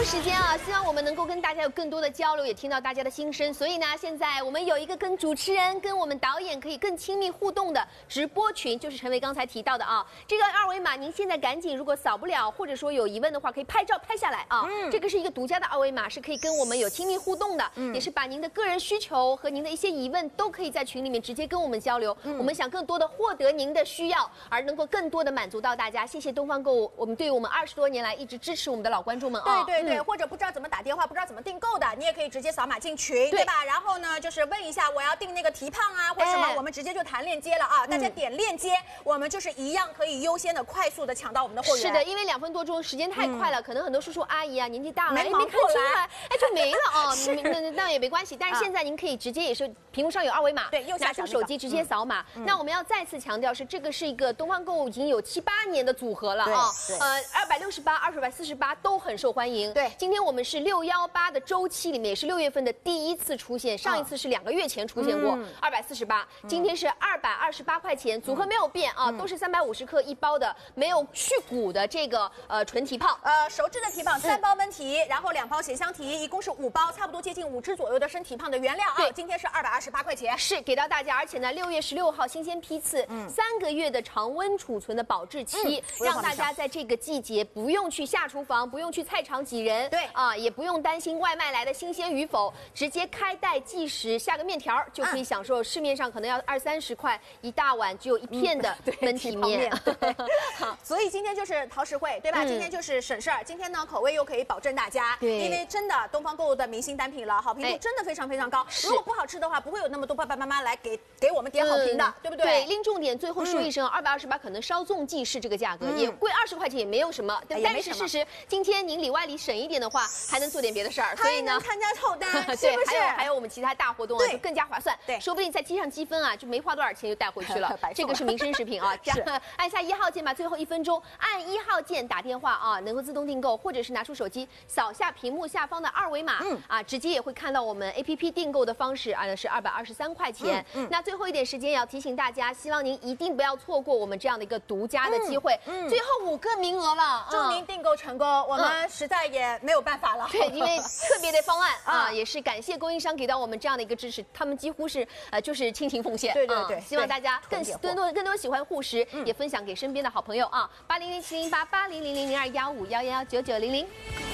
时间啊，希望我们能够跟大家有更多的交流，也听到大家的心声。所以呢，现在我们有一个跟主持人、跟我们导演可以更亲密互动的直播群，就是陈伟刚才提到的啊。这个二维码，您现在赶紧，如果扫不了，或者说有疑问的话，可以拍照拍下来啊。这个是一个独家的二维码，是可以跟我们有亲密互动的，也是把您的个人需求和您的一些疑问都可以在群里面直接跟我们交流。我们想更多的获得您的需要，而能够更多的满足到大家。谢谢东方购物，我们对于我们20多年来一直支持我们的老观众们啊。 对，或者不知道怎么打电话，不知道怎么订购的，你也可以直接扫码进群，对吧？然后呢，就是问一下我要订那个提胖啊，或者什么，我们直接就弹链接了啊。大家点链接，我们就是一样可以优先的、快速的抢到我们的货源。 是的，因为2分多钟时间太快了，可能很多叔叔阿姨啊年纪大了，没看出来，就没了啊。那也没关系，但是现在您可以直接也是屏幕上有二维码， 对，右下拿出手机直接扫码。那我们要再次强调是，这个是一个东方购物已经有7、8年的组合了啊。268、248都很受欢迎。 对， 今天我们是618的周期里面，也是6月份的第一次出现，上一次是2个月前出现过248，今天是228块钱，组合没有变啊，都是350克一包的，没有去骨的这个纯提胖， 熟制的提胖3包温提，然后2包咸香提，一共是5包，差不多接近5支左右的生提胖的原料啊。对，今天是228块钱， 是给到大家，而且呢，6月16号新鲜批次，3个月的常温储存的保质期，让大家在这个季节不用去下厨房，不用去菜场挤人， 对啊，也不用担心外卖来的新鲜与否，直接开袋计时，下个面条就可以享受市面上可能要20、30块一大碗只有一片的焖体面。 所以今天就是淘实惠，对吧？今天就是省事儿。今天呢，口味又可以保证大家，因为真的东方购物的明星单品了，好评度真的非常非常高。如果不好吃的话，不会有那么多爸爸妈妈来给我们点好评的，对不对？ 对，拎重点，最后说一声，228可能稍纵即逝这个价格，也贵20块钱也没有什么，但是事实今天您里外里省一点的话，还能做点别的事儿，所以呢， 参加凑单， 对，还有我们其他大活动啊，就更加划算， 对， 说不定再积上积分啊，就没花多少钱就带回去了。这个是民生食品啊，按下1号键吧，最后1分钟按1号键打电话啊，能够自动订购，或者是拿出手机扫下屏幕下方的二维码，啊，直接也会看到我们 APP 订购的方式啊，是223块钱。那最后一点时间也要提醒大家，希望您一定不要错过我们这样的一个独家的机会，最后5个名额了， 祝您订购成功，我们实在也没有办法了。 对，因为特别的方案啊，也是感谢供应商给到我们这样的一个支持，他们几乎是就是倾情奉献。 对， 希望大家更多喜欢护食，也分享给身边的好朋友啊，800-708、8000-0215111990。